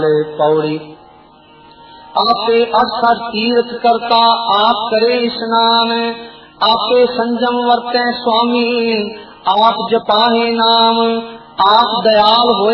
पौड़ी। आपे अक्षर तीर्थ करता आप करे स्नान, आपे संजम वर्ते स्वामी आप जपाहे नाम। आप दयाल होए